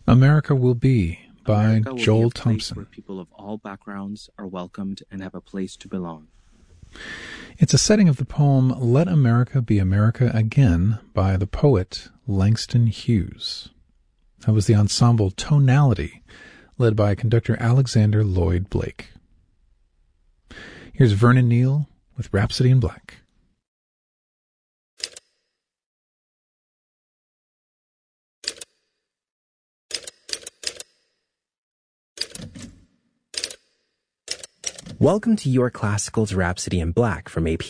America Will Be by America will Joel be a place Thompson. where people of all backgrounds are welcomed and have a place to belong. It's a setting of the poem Let America Be America Again by the poet Langston Hughes. That was the ensemble Tonality, led by conductor Alexander Lloyd Blake. Here's Vernon Neal with Rhapsody in Black. Welcome to Your Classical's Rhapsody in Black from AP